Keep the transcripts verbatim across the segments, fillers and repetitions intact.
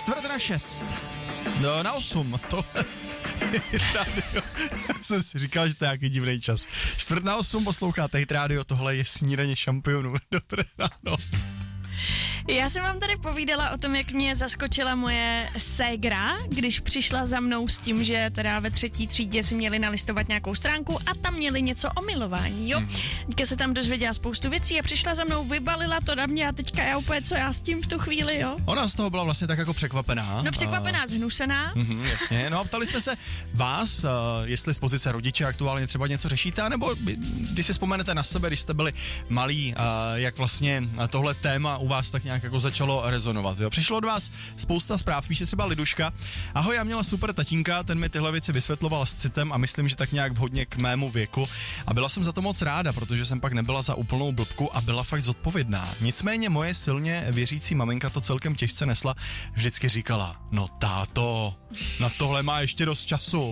Čtvrt na šest. No, na osm. To rádio. Já jsem si říkal, že to je nějaký divný čas. Čtvrt na osm posloucháte Hit Radio, tohle je snídaně šampionů. Dobré ráno. Já jsem vám tady povídala o tom, jak mě zaskočila moje ségra, když přišla za mnou s tím, že teda ve třetí třídě si měli nalistovat nějakou stránku a tam měli něco o milování, jo. Teďka se tam dozvěděla spoustu věcí a přišla za mnou, vybalila to na mě a teďka já úplně, co já s tím v tu chvíli, jo. Ona z toho byla vlastně tak jako překvapená. No překvapená, a... zhnusená. Mhm, jasně, no a ptali jsme se vás, uh, jestli z pozice rodiče aktuálně třeba něco řešíte, nebo když si vzpomenete na sebe, když jste byli malí, uh, jak vlastně tohle téma u vás tak nějak jako začalo rezonovat. Jo. Přišlo od vás spousta zpráv, píše třeba Liduška. Ahoj, já měla super tatínka, ten mi tyhle věci vysvětloval s citem a myslím, že tak nějak vhodně k mému věku. A byla jsem za to moc ráda, protože jsem pak nebyla za úplnou blbku a byla fakt zodpovědná. Nicméně moje silně věřící maminka to celkem těžce nesla. Vždycky říkala, no táto, na tohle má ještě dost času.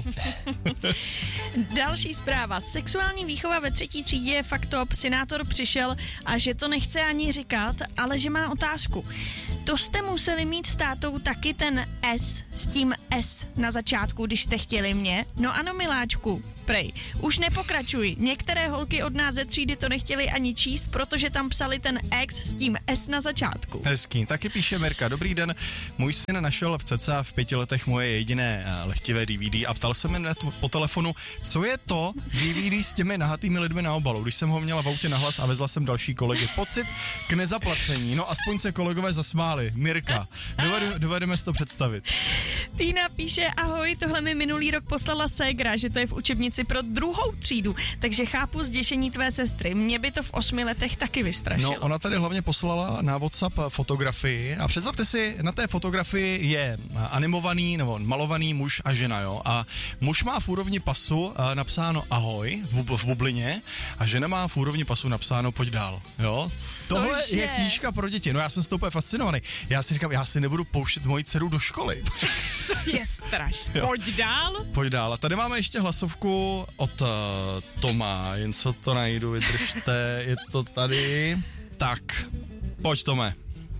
Další zpráva. Sexuální výchova ve třetí třídě je fakt top. Synátor přišel a že to nechce ani říkat, ale že má otázku. To jste museli mít s tátou taky ten S s tím S na začátku, když jste chtěli mě? No ano, miláčku, prej. Už nepokračuj. Některé holky od nás ze třídy to nechtěli ani číst, protože tam psali ten X s tím S na začátku. Hezký. Taky píše Mirka. Dobrý den. Můj syn našel v cca v pěti letech moje jediné lehtivé D V D a ptal se mi po telefonu, co je to D V D s těmi nahatými lidmi na obalu. Když jsem ho měla v autě nahlas a vezla jsem další kolegy. Pocit k nezaplacení. No aspoň se kolegové zasmáli. Mirka. Dovedu, dovedeme si to představit. Týna píše, ahoj, tohle mi minulý rok poslala ségra, že to je v učebnici pro druhou třídu, takže chápu zděšení tvé sestry. Mě by to v osmi letech taky vystrašilo. No, ona tady hlavně poslala na WhatsApp fotografii a představte si, na té fotografii je animovaný nebo malovaný muž a žena, jo, a muž má v úrovni pasu napsáno ahoj v, v bublině a žena má v úrovni pasu napsáno pojď dál, jo. Cože? Tohle je knížka pro děti, no já jsem z toho úplně fascinovaný. Já si říkám, já si nebudu pouštět moji dceru do školy. To je strašné. Pojď dál. Pojď dál. A tady máme ještě hlasovku od uh, Toma, jen co to najdu, vydržte, je to tady. Tak, pojď Tome.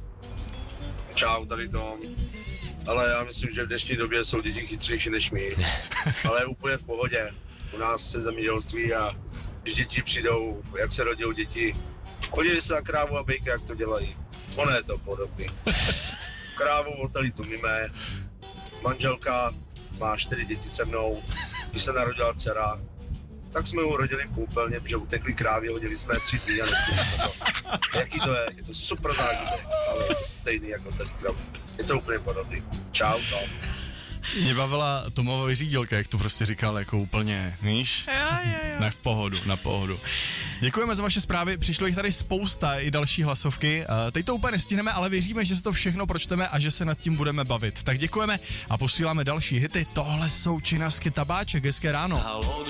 Čau, tady Tom. Ale já myslím, že v dnešní době jsou děti chytřejší než my. Ale úplně v pohodě. U nás se zemědělství a když děti přijdou, jak se rodí děti, podívej se na krávu a bejky, jak to dělají. Ono je to podobný. Krávu oteli tu mime, manželka má čtyři děti se mnou, když se narodila dcera, tak jsme ho rodili v koupelně, protože utekli krávy, hodili jsme tři dny a nechtěli jsme to. Jaký to je? Je to super zážitek, ale je to stejný jako ten krám. Je to úplně podobný. Čau, Tom. Mě bavila Tomova vyřídilka, jak to prostě říkal, jako úplně, víš? Jo, jo, jo. Na v pohodu, na pohodu. Děkujeme za vaše zprávy, přišlo jich tady spousta i další hlasovky. Teď to úplně nestihneme, ale věříme, že si to všechno pročteme a že se nad tím budeme bavit. Tak děkujeme a posíláme další hity. Tohle jsou Činasky Tabáček, hezké ráno.